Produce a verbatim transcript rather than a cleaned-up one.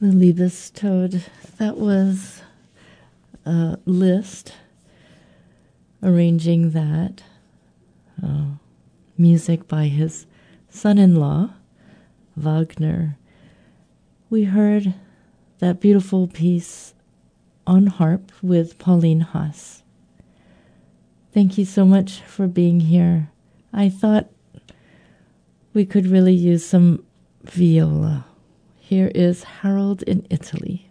The Liebestod. That was uh, Liszt arranging that. Uh, music by his son-in-law, Wagner. We heard that beautiful piece on harp with Pauline Haas. Thank you so much for being here. I thought we could really use some viola. Here is Harold in Italy.